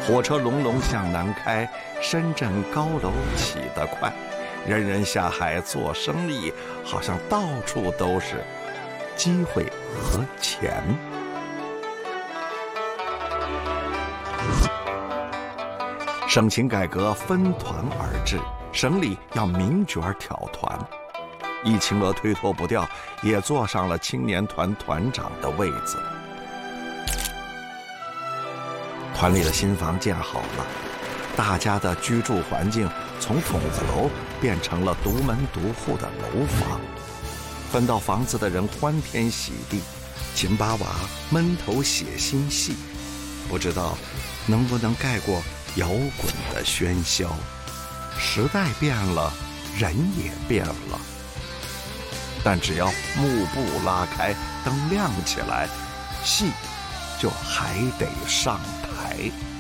火车隆隆向南开，深圳高楼起得快，人人下海做生意，好像到处都是机会和钱。省情改革分团而治，省里要名角挑团。易秦娥推脱不掉，也坐上了青年团团长的位子。团里的新房建好了，大家的居住环境从筒子楼变成了独门独户的楼房。分到房子的人欢天喜地，秦巴娃闷头写新戏，不知道能不能盖过摇滚的喧嚣。时代变了，人也变了，但只要幕布拉开，灯亮起来，戏就还得上台。